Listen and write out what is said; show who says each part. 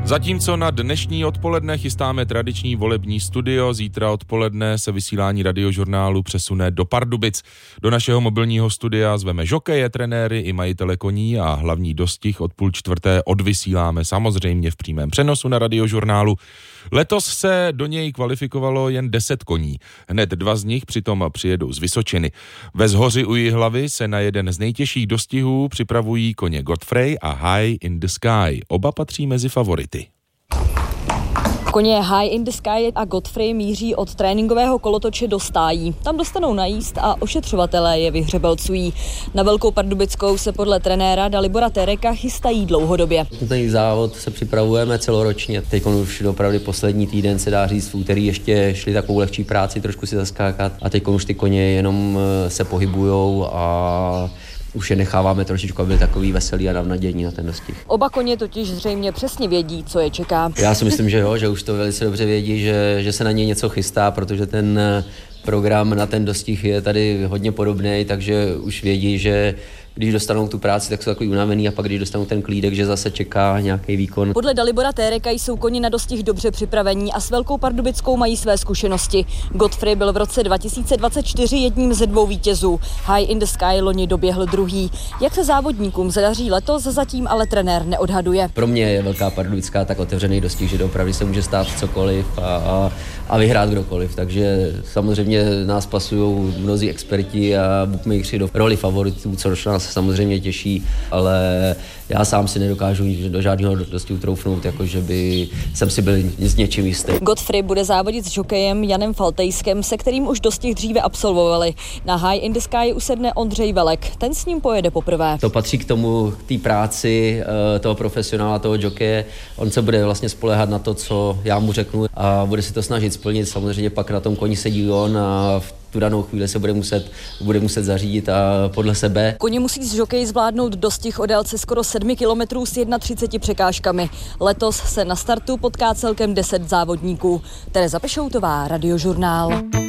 Speaker 1: Zatímco na dnešní odpoledne chystáme tradiční volební studio, zítra odpoledne se vysílání Radiožurnálu přesune do Pardubic. Do našeho mobilního studia zveme žokeje, trenéry i majitele koní a hlavní dostih od 3:30 odvysíláme samozřejmě v přímém přenosu na Radiožurnálu. Letos se do něj kvalifikovalo jen 10 koní. Hned 2 z nich přitom přijedou z Vysočiny. Ve Zhoři u Jihlavy se na jeden z nejtěžších dostihů připravují koně Godfrey a High in the Sky. Oba patří mezi favority.
Speaker 2: Koně High in the Sky a Godfrey míří od tréninkového kolotoče do stájí. Tam dostanou najíst a ošetřovatelé je vyhřebelcují. Na Velkou Pardubickou se podle trenéra Dalibora Tereka chystají dlouhodobě.
Speaker 3: Ten závod se připravujeme celoročně. Teď už opravdu poslední týden se dá říct, v úterý ještě šli takovou lehčí práci, trošku si zaskákat a teď už ty koně jenom se pohybujou a už je necháváme trošičku, aby byli takový veselý a navnadění na ten dostih.
Speaker 2: Oba koně totiž zřejmě přesně vědí, co je čeká.
Speaker 3: Já si myslím, že jo, že už to velice dobře vědí, že se na ně něco chystá, protože ten program na ten dostih je tady hodně podobný, takže už vědí, že když dostanou tu práci, tak jsou takový unavený a pak když dostanou ten klídek, že zase čeká nějaký výkon.
Speaker 2: Podle Dalibora Tereka jsou koně na dostih dobře připravení a s Velkou Pardubickou mají své zkušenosti. Godfrey byl v roce 2024 jedním ze 2 vítězů. High in the Sky loni doběhl druhý. Jak se závodníkům zadaří letos, zatím ale trenér neodhaduje.
Speaker 3: Pro mě je Velká Pardubická tak otevřený dostih, že opravdu se může stát cokoliv a vyhrát kdokoliv. Takže samozřejmě nás pasují mnozí experti a bookmakeri do roli favoritů, což nás samozřejmě těší, ale já sám si nedokážu do žádného dostihu troufnout, jakože by jsem si byl s něčím jistý.
Speaker 2: Godfrey bude závodit s žokejem Janem Faltejskem, se kterým už dostih dříve absolvovali. Na High in the Sky usedne Ondřej Velek, ten s ním pojede poprvé.
Speaker 3: To patří k tomu, k té práci toho profesionála, toho jokeje. On se bude vlastně spoléhat na to, co já mu řeknu a bude si to snažit splnit. Samozřejmě pak na tom koni sedí on a v tu danou chvíli se bude muset zařídit a podle sebe.
Speaker 2: Koně musí z žokeji zvládnout dostih o délce skoro 7 kilometrů s 31 překážkami. Letos se na startu potká celkem 10 závodníků. Tereza Pešoutová, Radiožurnál.